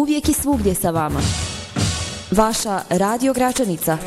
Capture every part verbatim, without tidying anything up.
uvijek i svugdje sa vama. Vaša Radio Gračanica.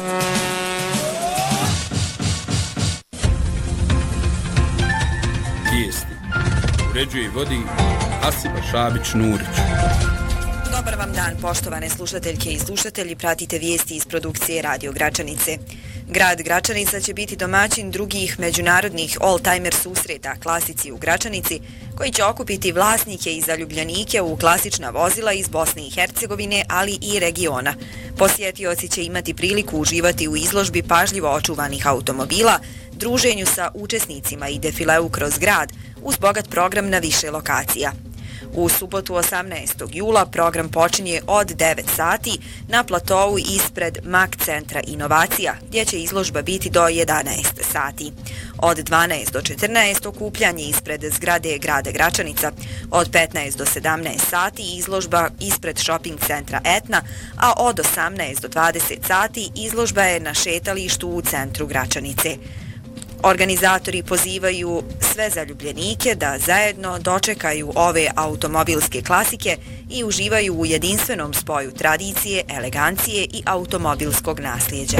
Vijesti. Uređuje i vodi Asiba Šabić-Nurić. Dobar vam dan, poštovane slušateljke i slušatelji, pratite vijesti iz produkcije Radio Gračanice. Grad Gračanica će biti domaćin drugih međunarodnih all-timer susreta klasici u Gračanici, koji će okupiti vlasnike i zaljubljenike u klasična vozila iz Bosne i Hercegovine, ali i regiona. Posjetioci će imati priliku uživati u izložbi pažljivo očuvanih automobila, druženju sa učesnicima i defileu kroz grad, uz bogat program na više lokacija. U subotu osamnaestog jula program počinje od devet sati na platovu ispred Mak centra inovacija, gdje će izložba biti do jedanaest sati. Od dvanaest do četrnaest okupljanje ispred zgrade grada Gračanica, od petnaest do sedamnaest sati izložba ispred shopping centra Etna, a od osamnaest do dvadeset sati izložba je na šetalištu u centru Gračanice. Organizatori pozivaju sve zaljubljenike da zajedno dočekaju ove automobilske klasike i uživaju u jedinstvenom spoju tradicije, elegancije i automobilskog nasljeđa.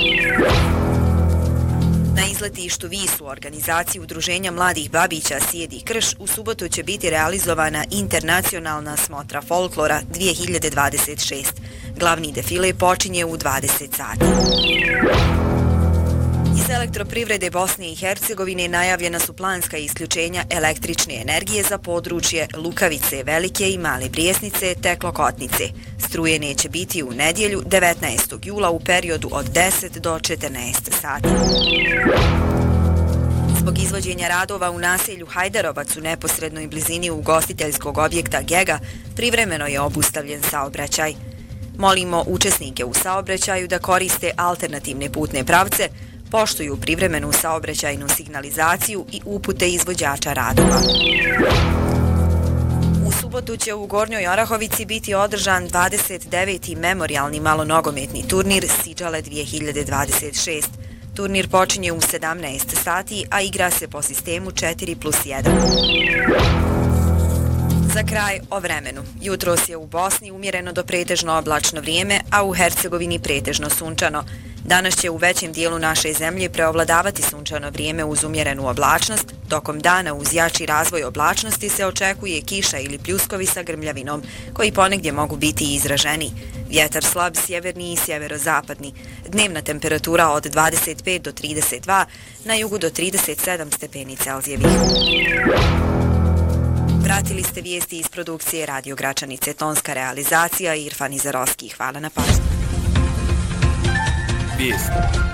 Na izletištu Vis u organizaciji Udruženja mladih babića Sjedi krš u subotu će biti realizovana internacionalna smotra folklora dvije hiljade dvadeset šest. Glavni defile počinje u dvadeset sati. Iz elektroprivrede Bosne i Hercegovine najavljena su planska isključenja električne energije za područje Lukavice, Velike i Male Brijesnice te Klokotnice. Struje neće biti u nedjelju devetnaestog jula u periodu od deset do četrnaest sati. Zbog izvođenja radova u naselju Hajdarovac u neposrednoj blizini ugostiteljskog objekta Gega privremeno je obustavljen saobraćaj. Molimo učesnike u saobraćaju da koriste alternativne putne pravce, poštuju privremenu saobraćajnu signalizaciju i upute izvođača radova. U subotu će u Gornjoj Orahovici biti održan dvadeset deveti memorijalni malonogometni turnir Sidžale dvije hiljade dvadeset šest. Turnir počinje u sedamnaest sati, a igra se po sistemu četiri plus jedan. Za kraj o vremenu. Jutros je u Bosni umjereno do pretežno oblačno vrijeme, a u Hercegovini pretežno sunčano. Danas će u većem dijelu naše zemlje preovladavati sunčano vrijeme uz umjerenu oblačnost. Tokom dana uz jači razvoj oblačnosti se očekuje kiša ili pljuskovi sa grmljavinom, koji ponegdje mogu biti izraženi. Vjetar slab sjeverni i sjeverozapadni. Dnevna temperatura od dvadeset pet do trideset dva, na jugu do trideset sedam stepeni Celzijevih. Pratili ste vijesti iz produkcije Radio Gračanice, tonska realizacija Irfan Izarovski. Hvala na pažnji. Vijesti.